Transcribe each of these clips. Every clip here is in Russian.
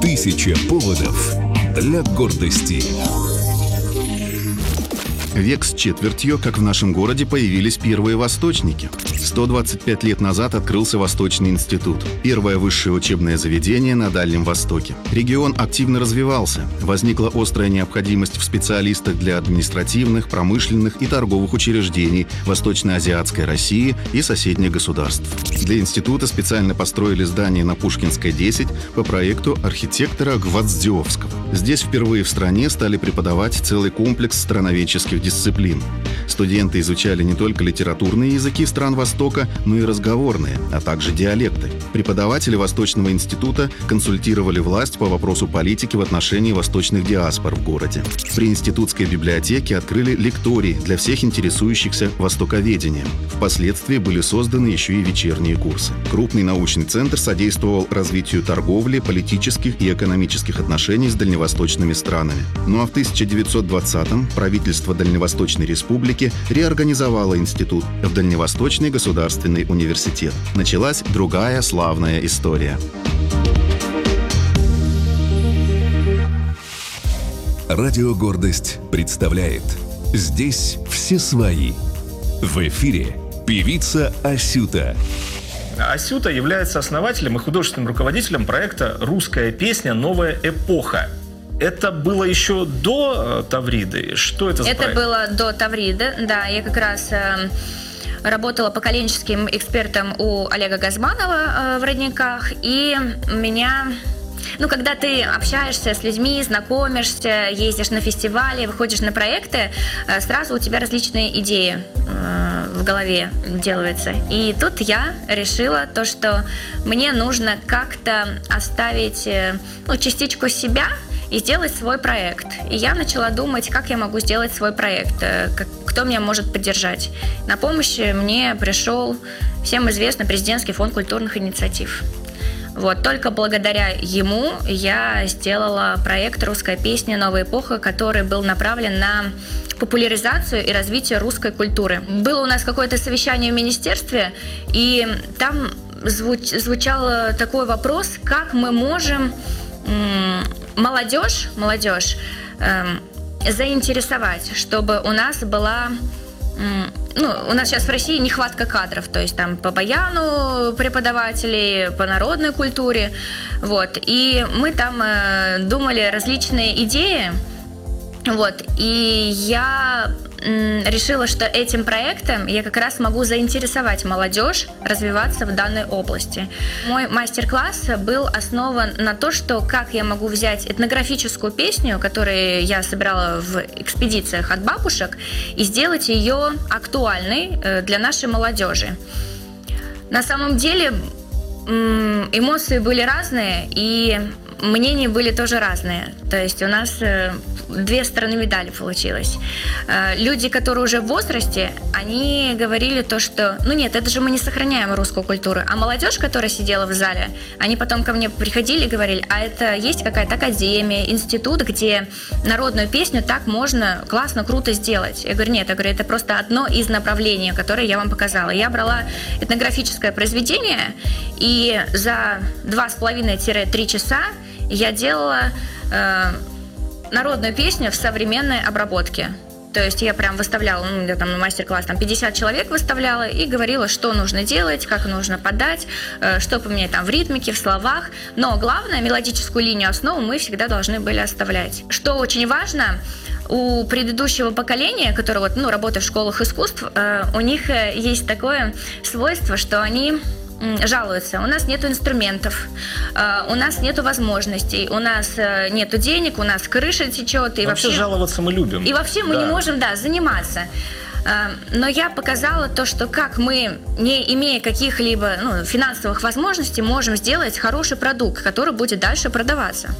Тысяча поводов для гордости. Век с четвертью, как в нашем городе появились первые восточники. 125 лет назад открылся Восточный институт. Первое высшее учебное заведение на Дальнем Востоке. Регион активно развивался. Возникла острая необходимость в специалистах для административных, промышленных и торговых учреждений Восточно-Азиатской России и соседних государств. Для института специально построили здание на Пушкинской, 10 по проекту архитектора Гвоздевского. Здесь впервые в стране стали преподавать целый комплекс страноведческих дисциплин. Студенты изучали не только литературные языки стран Востока, но и разговорные, а также диалекты. Преподаватели Восточного института консультировали власть по вопросу политики в отношении восточных диаспор в городе. При институтской библиотеке открыли лекторий для всех интересующихся востоковедением. Впоследствии были созданы еще и вечерние курсы. Крупный научный центр содействовал развитию торговли, политических и экономических отношений с дальневосточными странами. Ну а в 1920-м правительство Дальневосточной Республики реорганизовало институт в Дальневосточный государственный университет. Началась другая славная история. Радио «Гордость» представляет «Здесь все свои». В эфире певица Асюта. Асюта является основателем и художественным руководителем проекта «Русская песня. Новая эпоха». Это было еще до Тавриды? Что это за проект? Это было до Тавриды, да. Я как раз работала поколенческим экспертом у Олега Газманова в Родниках. И меня... когда ты общаешься с людьми, знакомишься, ездишь на фестивали, выходишь на проекты, сразу у тебя различные идеи в голове делаются. И тут я решила то, что мне нужно как-то оставить частичку себя и сделать свой проект. И я начала думать, как я могу сделать свой проект, кто меня может поддержать. На помощь мне пришел всем известный президентский фонд культурных инициатив. Только благодаря ему я сделала проект «Русская песня. Новая эпоха», который был направлен на популяризацию и развитие русской культуры. Было у нас какое-то совещание в министерстве, и там звучал такой вопрос, как мы можем молодежь заинтересовать, чтобы у нас была... у нас сейчас в России нехватка кадров, то есть там по баяну преподавателей, по народной культуре, и мы там думали различные идеи, и я решила, что этим проектом я как раз могу заинтересовать молодежь развиваться в данной области. Мой мастер-класс был основан на то, что как я могу взять этнографическую песню, которую я собирала в экспедициях от бабушек, и сделать ее актуальной для нашей молодежи. На самом деле эмоции были разные, и мнения были тоже разные. То есть у нас две стороны медали получилось. Люди, которые уже в возрасте, они говорили то, что нет, это же мы не сохраняем русскую культуру. А молодежь, которая сидела в зале, они потом ко мне приходили и говорили, а это есть какая-то академия, институт, где народную песню так можно классно, круто сделать. Я говорю, нет, это просто одно из направлений, которое я вам показала. Я брала этнографическое произведение, и за 2,5-3 часа я делала народную песню в современной обработке. То есть я прям выставляла, я там на мастер-класс 50 человек выставляла и говорила, что нужно делать, как нужно подать, что поменять там в ритмике, в словах. Но главное, мелодическую линию, основу мы всегда должны были оставлять. Что очень важно, у предыдущего поколения, которое работает в школах искусств, у них есть такое свойство, что они жалуются. У нас нет инструментов, у нас нет возможностей, у нас нет денег, у нас крыша течет. И вообще жаловаться мы любим. И вообще мы не можем заниматься. Но я показала то, что как мы, не имея каких-либо финансовых возможностей, можем сделать хороший продукт, который будет дальше продаваться.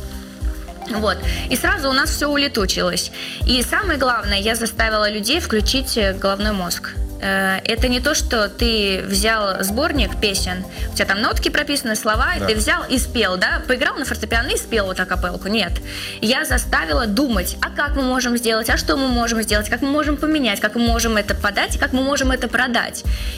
И сразу у нас все улетучилось. И самое главное, я заставила людей включить головной мозг. Это не то, что ты взял сборник песен, у тебя там нотки прописаны, слова, и ты взял и спел, поиграл на фортепиано и спел акапелку. Нет. Я заставила думать, а как мы можем сделать, а что мы можем сделать, как мы можем поменять, как мы можем это подать, как мы можем это продать.